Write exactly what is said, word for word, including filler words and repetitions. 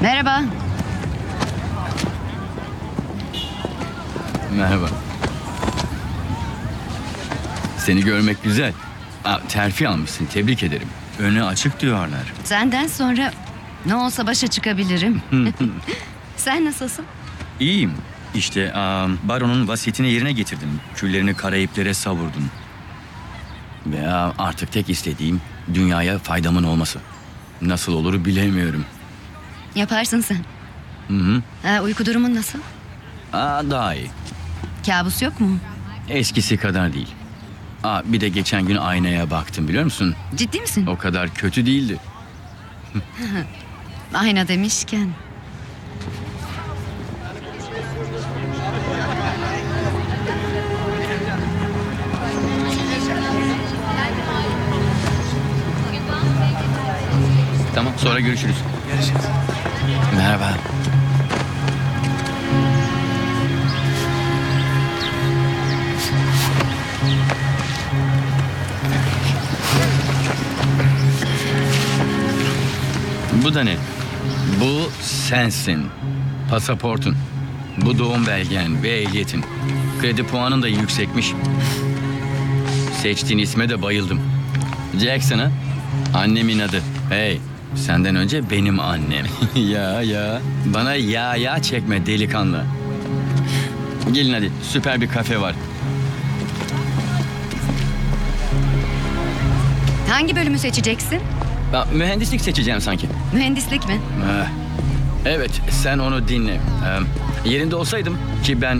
Merhaba. Merhaba. Seni görmek güzel. Aa, terfi almışsın, tebrik ederim. Önü açık diyorlar. Senden sonra ne olsa başa çıkabilirim. Sen nasılsın? İyiyim. İşte aa, baronun vasiyetini yerine getirdim. Küllerini Karayiplere savurdum. Ve aa, artık tek istediğim dünyaya faydamın olması. Nasıl olur bilemiyorum. Yaparsın sen. Hı hı. Ha, uyku durumun nasıl? Aa, daha iyi. Kabus yok mu? Eskisi kadar değil. Aa, bir de geçen gün aynaya baktım, biliyor musun? Ciddi misin? O kadar kötü değildi. Ayna demişken. Tamam, sonra görüşürüz. Görüşürüz. Merhaba. Bu da ne? Bu sensin. Pasaportun. Bu doğum belgen ve ehliyetin. Kredi puanın da yüksekmiş. Seçtiğin isme de bayıldım. Jackson ha? Annemin adı. Hey, senden önce benim annem. ya ya. Bana ya ya çekme delikanlı. Gelin hadi, süper bir kafe var. Hangi bölümü seçeceksin? Aa, mühendislik seçeceğim sanki. Mühendislik mi? Ah, evet, sen onu dinle. Ee, yerinde olsaydım ki ben